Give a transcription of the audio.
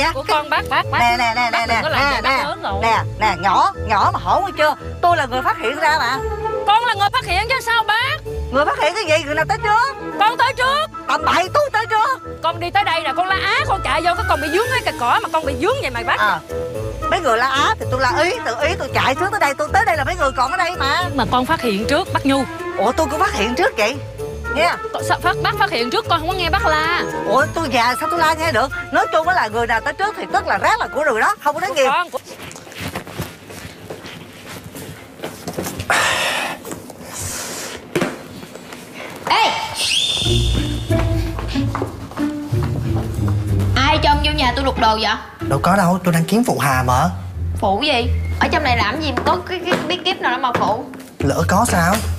nè. Của con bác. Nè Đừng có làm vậy, bác lớn rồi. Nè nhỏ mà hổn hay chưa? Tôi là người phát hiện ra mà. Con là người phát hiện chứ sao bác? Người phát hiện cái gì? Người nào tới trước? Con tới trước. Tầm bậy, tôi tới trước. Con đi tới đây nè, con la á, con chạy vô cái con bị vướng cái cây cỏ mà con bị vướng vậy mày bác. Mấy người la á thì tôi la ý, tự ý tôi chạy trước tới đây, tôi tới đây là mấy người còn ở đây mà. Nhưng mà con phát hiện trước bác Nhu. Ủa tôi cũng phát hiện trước vậy nha. Sao bác phát hiện trước con không có nghe bác la? Ủa tôi già sao tôi la nghe được? Nói chung là người nào tới trước thì tức là rác là của người đó, không có nói nhiều. Ê, ai cho ông vô nhà tôi lục đồ vậy? Đâu có đâu, tôi đang kiếm phụ Hà mà. Phụ gì? Ở trong này làm gì có cái bí kíp nào đâu mà phụ? Lỡ có sao?